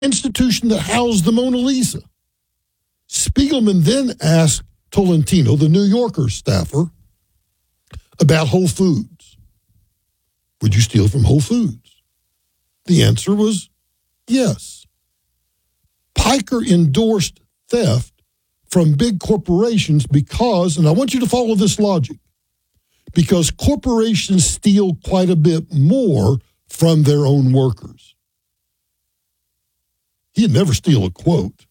institution that housed the Mona Lisa. Spiegelman then asked Tolentino, the New Yorker staffer, about Whole Foods. Would you steal from Whole Foods? The answer was yes. Piker endorsed theft from big corporations because, and I want you to follow this logic, because corporations steal quite a bit more from their own workers. He'd never steal a quote,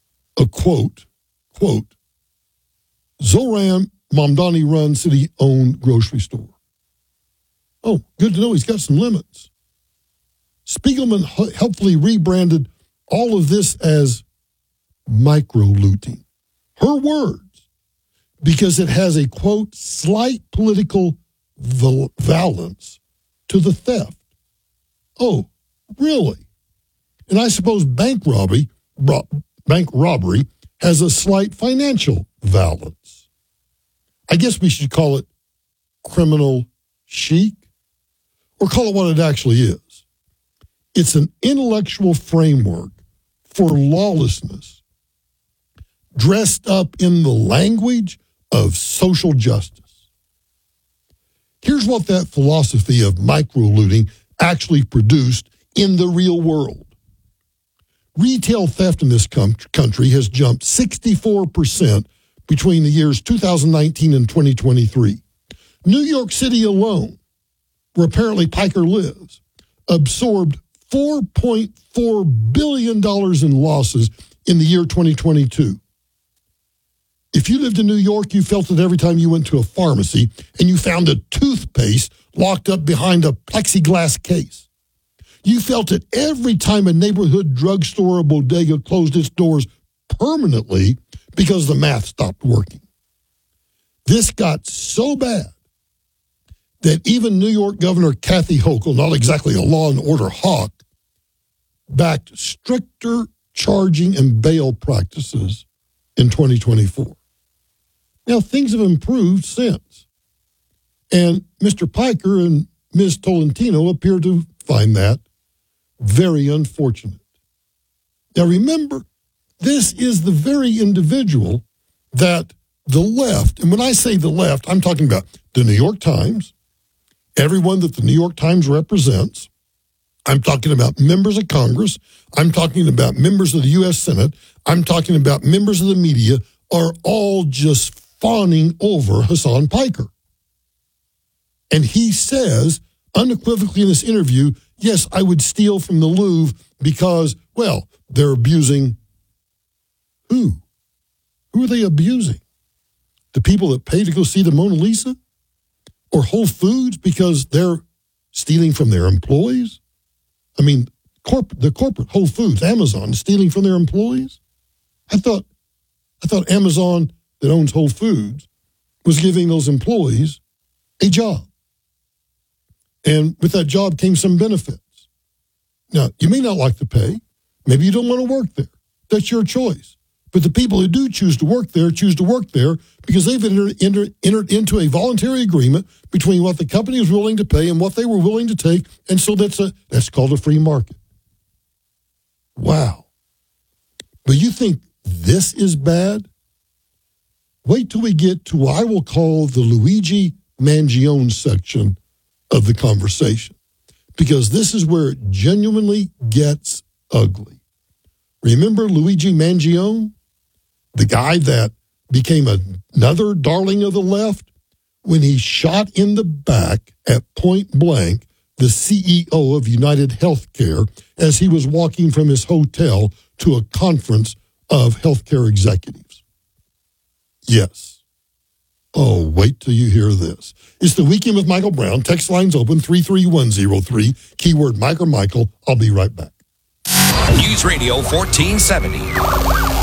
Zoran Mamdani run city-owned grocery store. Oh, good to know he's got some limits. Spiegelman helpfully rebranded all of this as micro-looting. Her words, because it has a, quote, slight political valence to the theft. Oh, really? And I suppose bank robbery has a slight financial valence. I guess we should call it criminal chic, or call it what it actually is. It's an intellectual framework for lawlessness dressed up in the language of social justice. Here's what that philosophy of micro-looting actually produced in the real world. Retail theft in this country has jumped 64% between the years 2019 and 2023. New York City alone, where apparently Piker lives, absorbed $4.4 billion in losses in the year 2022. If you lived in New York, you felt it every time you went to a pharmacy and you found a toothpaste locked up behind a plexiglass case. You felt it every time a neighborhood drugstore or bodega closed its doors permanently because the math stopped working. This got so bad that even New York Governor Kathy Hochul, not exactly a law and order hawk, backed stricter charging and bail practices in 2024. Now, things have improved since. And Mr. Piker and Ms. Tolentino appear to find that very unfortunate. Now, remember, this is the very individual that the left, and when I say the left, I'm talking about the New York Times, everyone that the New York Times represents. I'm talking about members of Congress. I'm talking about members of the U.S. Senate. I'm talking about members of the media are all just fawning over Hasan Piker. And he says unequivocally in this interview, yes, I would steal from the Louvre because, well, they're abusing who? Who are they abusing? The people that pay to go see the Mona Lisa? Or Whole Foods because they're stealing from their employees? I mean, the corporate Whole Foods, Amazon, is stealing from their employees? I thought Amazon that owns Whole Foods was giving those employees a job. And with that job came some benefits. Now, you may not like the pay. Maybe you don't want to work there. That's your choice. But the people who do choose to work there because they've entered into a voluntary agreement between what the company is willing to pay and what they were willing to take. And so that's called a free market. Wow. But you think this is bad? Wait till we get to what I will call the Luigi Mangione section of the conversation, because this is where it genuinely gets ugly. Remember Luigi Mangione, the guy that became another darling of the left when he shot in the back at point blank the CEO of United Healthcare as he was walking from his hotel to a conference of healthcare executives? Yes. Oh, wait till you hear this. It's the Weekend with Michael Brown. Text lines open 33103, keyword Mike or Michael. I'll be right back. News Radio 1470.